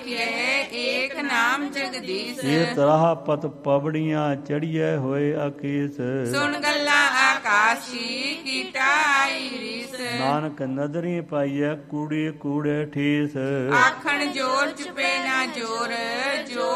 ਏਕ ਨਾਮ ਜਗਦੀਸ਼। ਇਹ ਤਰਾਹ ਪਤ ਪਵੜੀਆਂ ਚੜੀਐ ਹੋਏ ਆਕੀਸ। ਸੁਣ ਗੱਲਾਂ ਆਕਾਸ਼ੀ ਕੀਟਾ ਆਈ ਰੀਸ। ਨਾਨਕ ਨਦਰੀ ਪਾਈਐ ਕੂੜੇ ਕੂੜੇ ਠੀਸ। ਆਖਣ ਜੋਰ ਚੁਪੇ ਨਾ ਜੋਰ।